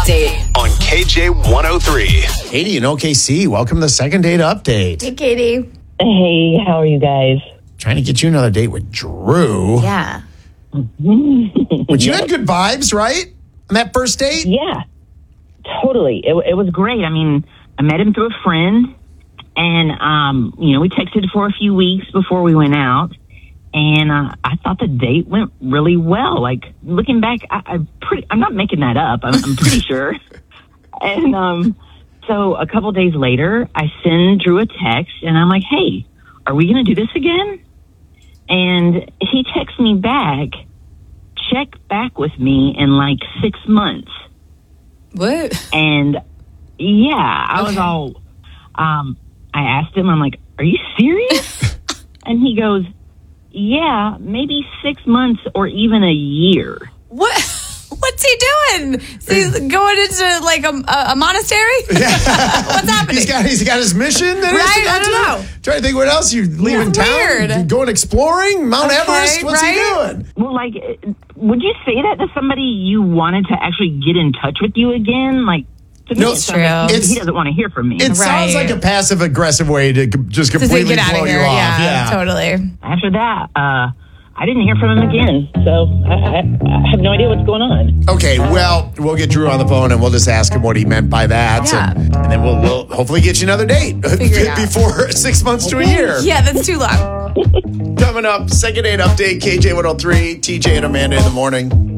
update on KJ103. Katie in OKC, welcome to the second date update. Hey, Katie. Hey, how are you guys? Trying to get you another date with Drew. Yeah. But you had good vibes, right? On that first date? Yeah, totally. It was great. I mean, I met him through a friend, and, we texted for a few weeks before we went out, and I thought the date went really well. Like, looking back, I'm not making that up. I'm pretty sure. And so a couple days later, I send Drew a text, and I'm like, hey, are we going to do this again? And he texts me back, check back with me in like 6 months. What? And yeah, I was all, I asked him, I'm like, are you serious? And he goes, yeah, maybe 6 months or even a year. What? What's he doing? So he's going into like a monastery? What's happening? He's got his mission. That Right? I don't know. Trying to think what else you leaving town. Weird. You going exploring Mount Everest. What's he doing? Well, like, would you say that to somebody you wanted to actually get in touch with you again? Like, to me, No, it sounds like it's- he doesn't want to hear from me. It sounds like a passive aggressive way to just To say, completely get out blow of you here. off. Yeah, totally. After that, I didn't hear from him again. So I have no idea what's going on. Okay, well, we'll get Drew on the phone and we'll just ask him what he meant by that. Yeah. And then we'll hopefully get you another date Figure it out. before 6 months to a year. Yeah, that's too long. Coming up, second date update, KJ103, TJ and Amanda in the morning.